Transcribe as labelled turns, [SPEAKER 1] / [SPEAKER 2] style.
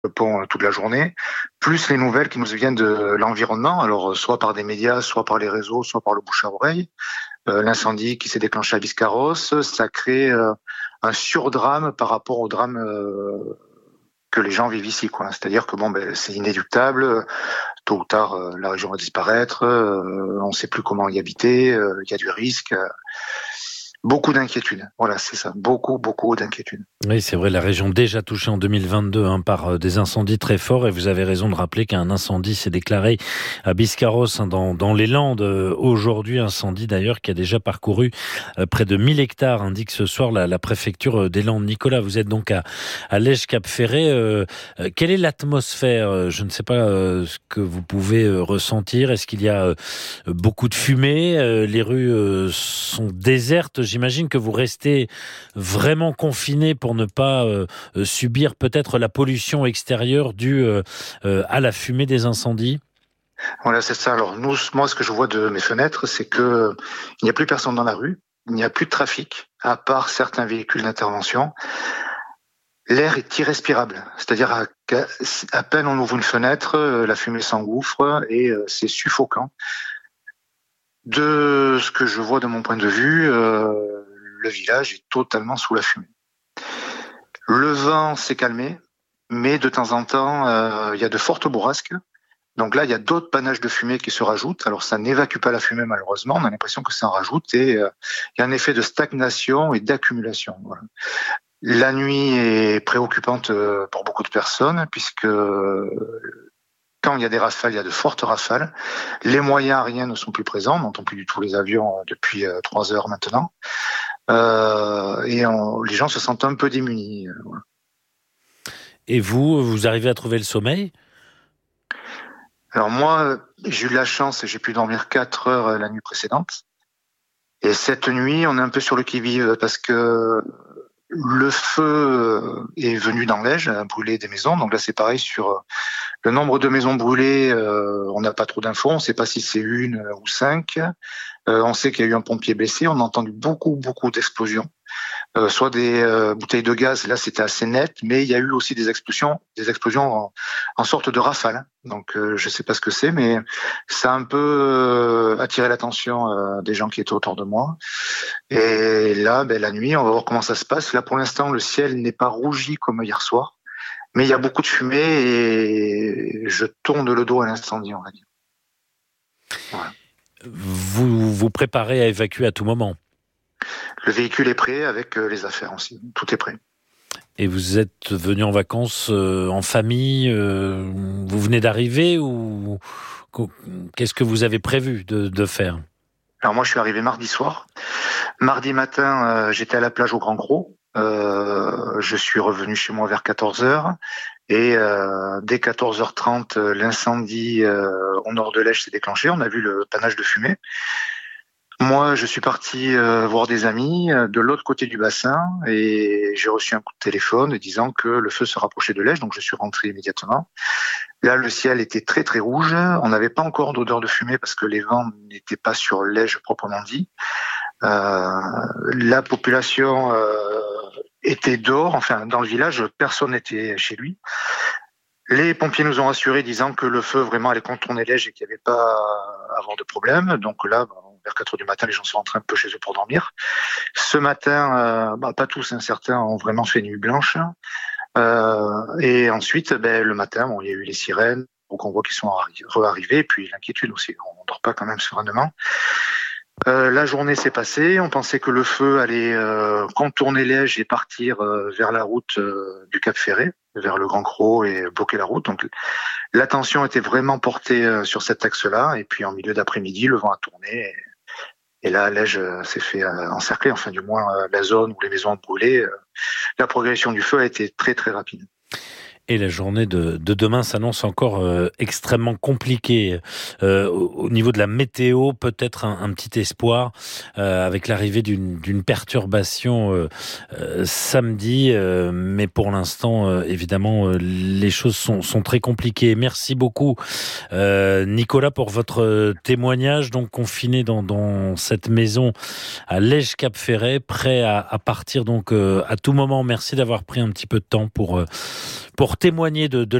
[SPEAKER 1] le pont toute la journée, plus les nouvelles qui nous viennent de l'environnement, alors soit par des médias, soit par les réseaux, soit par le bouche à oreille. L'incendie qui s'est déclenché à Biscarrosse, ça crée un surdrame par rapport au drame que les gens vivent ici, quoi. C'est-à-dire que c'est inéluctable. Tôt ou tard, la région va disparaître. On ne sait plus comment y habiter. Il y a du risque. Beaucoup d'inquiétudes. Voilà, c'est ça. Beaucoup d'inquiétudes.
[SPEAKER 2] Oui, c'est vrai, la région déjà touchée en 2022 par des incendies très forts. Et vous avez raison de rappeler qu'un incendie s'est déclaré à Biscarrosse, dans les Landes. Aujourd'hui, incendie d'ailleurs qui a déjà parcouru près de 1000 hectares, indique ce soir la préfecture des Landes. Nicolas, vous êtes donc à Lège-Cap-Ferré. Quelle est l'atmosphère? Je ne sais pas ce que vous pouvez ressentir. Est-ce qu'il y a beaucoup de fumée? Les rues sont désertes. J'imagine que vous restez vraiment confiné pour ne pas subir peut-être la pollution extérieure due à la fumée des incendies.
[SPEAKER 1] Voilà, c'est ça. Alors moi, ce que je vois de mes fenêtres, c'est que il n'y a plus personne dans la rue, il n'y a plus de trafic, à part certains véhicules d'intervention. L'air est irrespirable, c'est-à-dire à peine on ouvre une fenêtre, la fumée s'engouffre et c'est suffocant. De ce que je vois de mon point de vue, le village est totalement sous la fumée. Le vent s'est calmé, mais de temps en temps, il y a de fortes bourrasques. Donc là, il y a d'autres panaches de fumée qui se rajoutent. Alors ça n'évacue pas la fumée malheureusement, on a l'impression que ça en rajoute et il y a un effet de stagnation et d'accumulation. Voilà. La nuit est préoccupante pour beaucoup de personnes puisque quand il y a des rafales, il y a de fortes rafales. Les moyens aériens ne sont plus présents, on n'entend plus du tout les avions depuis 3 heures maintenant. Les gens se sentent un peu démunis. Voilà.
[SPEAKER 2] Et vous arrivez à trouver le sommeil?
[SPEAKER 1] Alors moi, j'ai eu de la chance et j'ai pu dormir 4 heures la nuit précédente. Et cette nuit, on est un peu sur le qui-vive parce que le feu est venu dans l'Ège, a brûlé des maisons. Donc là, c'est pareil sur le nombre de maisons brûlées. On n'a pas trop d'infos. On ne sait pas si c'est 1 ou 5. On sait qu'il y a eu un pompier blessé. On a entendu beaucoup d'explosions. Soit des bouteilles de gaz, là c'était assez net, mais il y a eu aussi des explosions en sorte de rafale. Donc je sais pas ce que c'est, mais ça a un peu attiré l'attention des gens qui étaient autour de moi. Et là, la nuit, on va voir comment ça se passe. Là pour l'instant, le ciel n'est pas rougi comme hier soir, mais il y a beaucoup de fumée et je tourne le dos à l'incendie, on va dire. Voilà.
[SPEAKER 2] Vous vous préparez à évacuer à tout moment?
[SPEAKER 1] Le véhicule est prêt avec les affaires aussi. Tout est prêt.
[SPEAKER 2] Et vous êtes venu en vacances en famille? Vous venez d'arriver ou qu'est-ce que vous avez prévu de faire?
[SPEAKER 1] Alors moi, je suis arrivé mardi soir. Mardi matin, j'étais à la plage au Grand Cros. Je suis revenu chez moi vers 14h. Et dès 14h30, l'incendie au nord de l'Èche s'est déclenché. On a vu le panache de fumée. Moi, je suis parti voir des amis de l'autre côté du bassin et j'ai reçu un coup de téléphone disant que le feu se rapprochait de l'Èche, donc je suis rentré immédiatement. Là, le ciel était très très rouge. On n'avait pas encore d'odeur de fumée parce que les vents n'étaient pas sur l'Èche proprement dit. La population était dehors, enfin dans le village, personne n'était chez lui. Les pompiers nous ont rassurés disant que le feu vraiment allait contourner l'Ège et qu'il n'y avait pas à avoir de problème. Donc là, vers 4 heures du matin, les gens sont rentrés un peu chez eux pour dormir. Ce matin, pas tous, certains ont vraiment fait nuit blanche. Et ensuite, le matin, il y a eu les sirènes, donc on voit qu'ils sont arrivés, et puis l'inquiétude aussi. On ne dort pas quand même sereinement. La journée s'est passée, on pensait que le feu allait contourner l'Ège et partir vers la route du Cap Ferret, vers le Grand Cros et bloquer la route. Donc l'attention était vraiment portée sur cet axe-là, et puis en milieu d'après-midi, le vent a tourné. Et là, l'Ège s'est fait encercler, enfin du moins la zone où les maisons ont brûlé. La progression du feu a été très très rapide.
[SPEAKER 2] Et la journée de demain s'annonce encore extrêmement compliquée. Au niveau de la météo, peut-être un petit espoir avec l'arrivée d'une perturbation samedi. Mais pour l'instant, évidemment, les choses sont très compliquées. Merci beaucoup, Nicolas, pour votre témoignage. Donc confiné dans cette maison à Lège-Cap-Ferret, prêt à partir donc à tout moment. Merci d'avoir pris un petit peu de temps pour témoigner de